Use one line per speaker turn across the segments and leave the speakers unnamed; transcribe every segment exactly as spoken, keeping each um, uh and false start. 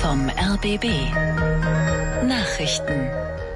vom R B B. Nachrichten.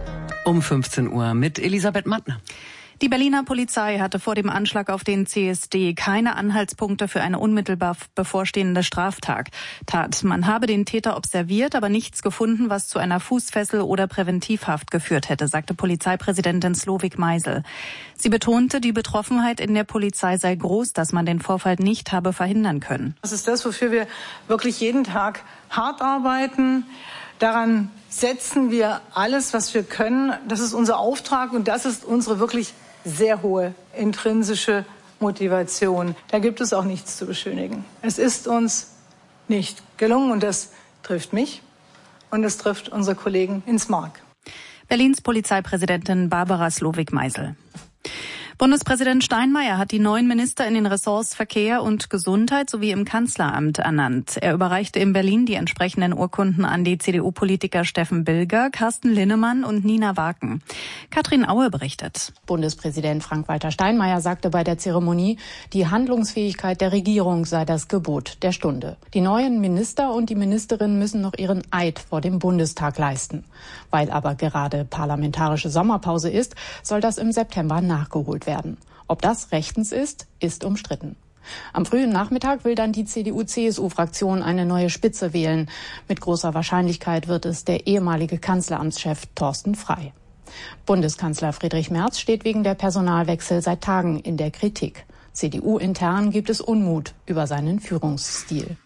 Um fünfzehn Uhr mit Elisabeth Mattner.
Die Berliner Polizei hatte vor dem Anschlag auf den C S D keine Anhaltspunkte für eine unmittelbar bevorstehende Straftat. Man habe den Täter observiert, aber nichts gefunden, was zu einer Fußfessel oder Präventivhaft geführt hätte, sagte Polizeipräsidentin Slowik Meisel. Sie betonte, die Betroffenheit in der Polizei sei groß, dass man den Vorfall nicht habe verhindern können.
Das ist das, wofür wir wirklich jeden Tag hart arbeiten. Daran setzen wir alles, was wir können. Das ist unser Auftrag und das ist unsere wirklich sehr hohe intrinsische Motivation. Da gibt es auch nichts zu beschönigen. Es ist uns nicht gelungen und das trifft mich und es trifft unsere Kollegen ins Mark.
Berlins Polizeipräsidentin Barbara Slowik-Meisel. Bundespräsident Steinmeier hat die neuen Minister in den Ressorts Verkehr und Gesundheit sowie im Kanzleramt ernannt. Er überreichte in Berlin die entsprechenden Urkunden an die C D U-Politiker Steffen Bilger, Carsten Linnemann und Nina Waken. Katrin Aue berichtet.
Bundespräsident Frank-Walter Steinmeier sagte bei der Zeremonie, die Handlungsfähigkeit der Regierung sei das Gebot der Stunde. Die neuen Minister und die Ministerinnen müssen noch ihren Eid vor dem Bundestag leisten. Weil aber gerade parlamentarische Sommerpause ist, soll das im September nachgeholt werden. Ob das rechtens ist, ist umstritten. Am frühen Nachmittag will dann die C D U-C S U-Fraktion eine neue Spitze wählen. Mit großer Wahrscheinlichkeit wird es der ehemalige Kanzleramtschef Thorsten Frey. Bundeskanzler Friedrich Merz steht wegen der Personalwechsel seit Tagen in der Kritik. C D U-intern gibt es Unmut über seinen Führungsstil.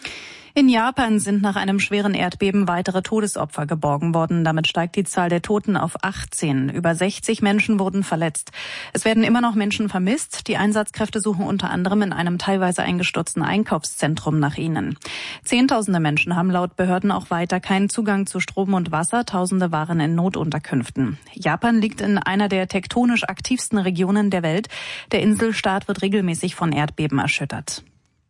In Japan sind nach einem schweren Erdbeben weitere Todesopfer geborgen worden. Damit steigt die Zahl der Toten auf achtzehn. Über sechzig Menschen wurden verletzt. Es werden immer noch Menschen vermisst. Die Einsatzkräfte suchen unter anderem in einem teilweise eingestürzten Einkaufszentrum nach ihnen. Zehntausende Menschen haben laut Behörden auch weiter keinen Zugang zu Strom und Wasser. Tausende waren in Notunterkünften. Japan liegt in einer der tektonisch aktivsten Regionen der Welt. Der Inselstaat wird regelmäßig von Erdbeben erschüttert.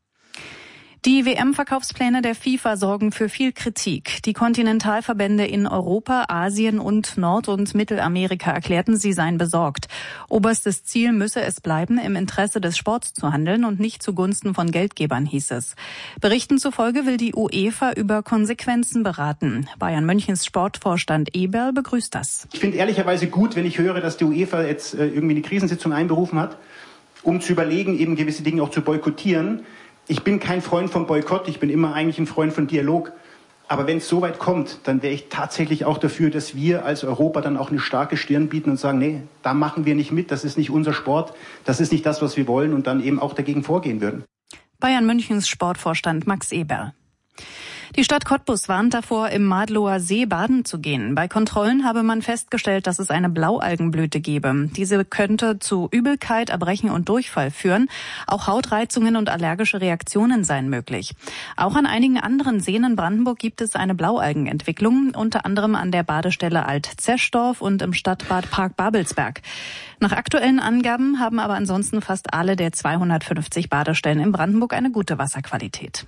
Die W M-Verkaufspläne der FIFA sorgen für viel Kritik. Die Kontinentalverbände in Europa, Asien und Nord- und Mittelamerika erklärten, sie seien besorgt. Oberstes Ziel müsse es bleiben, im Interesse des Sports zu handeln und nicht zugunsten von Geldgebern, hieß es. Berichten zufolge will die UEFA über Konsequenzen beraten. Bayern Münchens Sportvorstand Eberl begrüßt das.
Ich finde ehrlicherweise gut, wenn ich höre, dass die UEFA jetzt irgendwie eine Krisensitzung einberufen hat, um zu überlegen, eben gewisse Dinge auch zu boykottieren. Ich bin kein Freund von Boykott, ich bin immer eigentlich ein Freund von Dialog. Aber wenn es so weit kommt, dann wäre ich tatsächlich auch dafür, dass wir als Europa dann auch eine starke Stirn bieten und sagen, nee, da machen wir nicht mit, das ist nicht unser Sport, das ist nicht das, was wir wollen und dann eben auch dagegen vorgehen würden.
Bayern Münchens Sportvorstand Max Eberl. Die Stadt Cottbus warnt davor, im Madlower See baden zu gehen. Bei Kontrollen habe man festgestellt, dass es eine Blaualgenblüte gebe. Diese könnte zu Übelkeit, Erbrechen und Durchfall führen. Auch Hautreizungen und allergische Reaktionen seien möglich. Auch an einigen anderen Seen in Brandenburg gibt es eine Blaualgenentwicklung, unter anderem an der Badestelle Alt-Zeschdorf und im Stadtbad Park Babelsberg. Nach aktuellen Angaben haben aber ansonsten fast alle der zweihundertfünfzig Badestellen in Brandenburg eine gute Wasserqualität.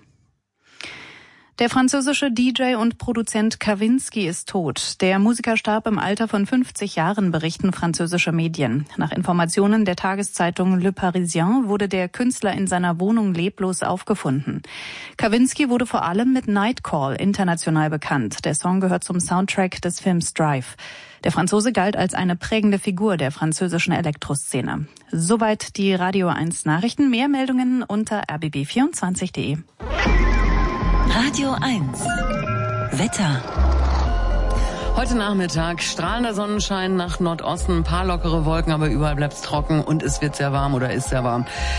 Der französische D J und Produzent Kavinsky ist tot. Der Musiker starb im Alter von fünfzig Jahren, berichten französische Medien. Nach Informationen der Tageszeitung Le Parisien wurde der Künstler in seiner Wohnung leblos aufgefunden. Kavinsky wurde vor allem mit Nightcall international bekannt. Der Song gehört zum Soundtrack des Films Drive. Der Franzose galt als eine prägende Figur der französischen Elektroszene. Soweit die Radio eins Nachrichten. Mehr Meldungen unter r b b vierundzwanzig punkt d e.
Radio eins. Wetter.
Heute Nachmittag strahlender Sonnenschein nach Nordosten, ein paar lockere Wolken, aber überall bleibt's trocken und es wird sehr warm oder ist sehr warm.